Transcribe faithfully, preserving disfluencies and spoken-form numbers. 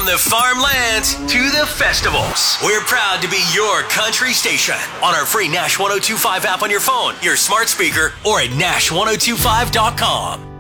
From the farmlands to the festivals, we're proud to be your country station on our free Nash ten twenty-five app on your phone, your smart speaker, or at Nash ten twenty-five dot com.